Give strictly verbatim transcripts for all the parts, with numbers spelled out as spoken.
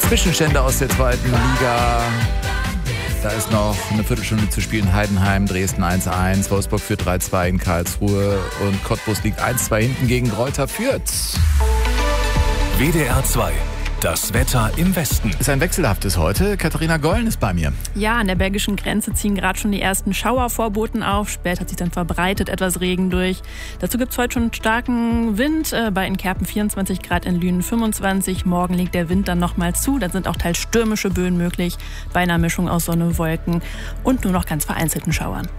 Zwischenstände aus der zweiten Liga. Da ist noch eine Viertelstunde zu spielen. Heidenheim, Dresden eins eins, Wolfsburg führt drei zwei in Karlsruhe und Cottbus liegt eins zwei hinten gegen Greuther Fürth. W D R zwei. Das Wetter im Westen. Ist ein wechselhaftes heute. Katharina Gollen ist bei mir. Ja, an der belgischen Grenze ziehen gerade schon die ersten Schauervorboten auf. Später hat sich dann verbreitet etwas Regen durch. Dazu gibt es heute schon starken Wind. Äh, bei in Kerpen vierundzwanzig Grad, in Lünen fünfundzwanzig. Morgen legt der Wind dann nochmal zu. Dann sind auch teils stürmische Böen möglich. Bei einer Mischung aus Sonne, Wolken und nur noch ganz vereinzelten Schauern.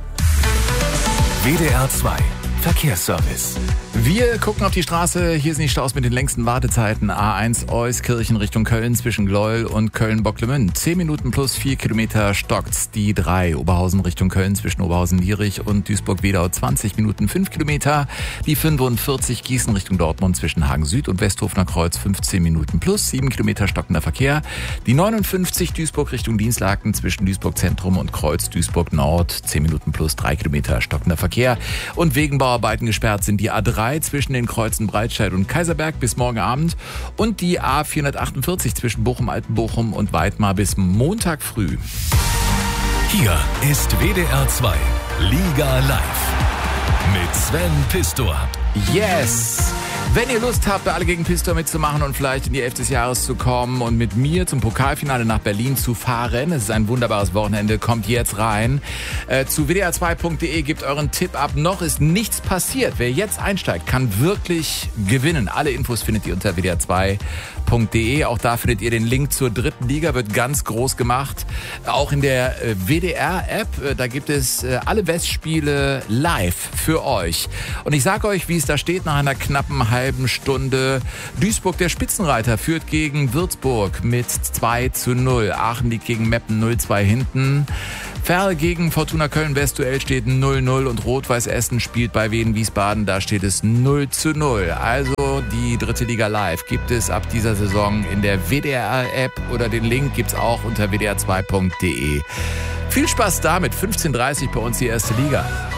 W D R zwei. Verkehrsservice. Wir gucken auf die Straße. Hier sind die Staus mit den längsten Wartezeiten. A eins Euskirchen Richtung Köln zwischen Gleuel und Köln-Bocklemünd. zehn Minuten plus vier Kilometer stockt's. Die drei Oberhausen Richtung Köln zwischen Oberhausen-Lierich und Duisburg-Wedau. zwanzig Minuten fünf Kilometer. Die fünfundvierzig Gießen Richtung Dortmund zwischen Hagen Süd und Westhofener Kreuz. fünfzehn Minuten plus sieben Kilometer stockender Verkehr. Die neunundfünfzig Duisburg Richtung Dienstlaken zwischen Duisburg Zentrum und Kreuz Duisburg Nord. zehn Minuten plus drei Kilometer stockender Verkehr. Und wegen Bauarbeiten gesperrt sind die A drei zwischen den Kreuzen Breitscheid und Kaiserberg bis morgen Abend und die A vierhundertachtundvierzig zwischen Bochum, Altenbochum und Weidmar bis Montag früh. Hier ist W D R zwei Liga Live mit Sven Pistor. Yes! Wenn ihr Lust habt, bei Alle gegen Pistor mitzumachen und vielleicht in die Elf des Jahres zu kommen und mit mir zum Pokalfinale nach Berlin zu fahren, es ist ein wunderbares Wochenende, kommt jetzt rein. Äh, zu w d r zwei punkt d e gebt euren Tipp ab. Noch ist nichts passiert. Wer jetzt einsteigt, kann wirklich gewinnen. Alle Infos findet ihr unter w d r zwei punkt d e. Auch da findet ihr den Link zur dritten Liga, wird ganz groß gemacht. Auch in der äh, W D R-App, äh, da gibt es äh, alle Westspiele live für euch. Und ich sage euch, wie es da steht nach einer knappen halben Stunde. Duisburg, der Spitzenreiter, führt gegen Würzburg mit zwei zu null. Aachen liegt gegen Meppen null zwei hinten. Ferl gegen Fortuna Köln West-Duell steht null null und Rot-Weiß Essen spielt bei Wien Wiesbaden, da steht es null zu null. Also die dritte Liga live gibt es ab dieser Saison in der W D R-App oder den Link gibt's auch unter w d r zwei punkt d e. Viel Spaß damit, fünfzehn Uhr dreißig bei uns die erste Liga.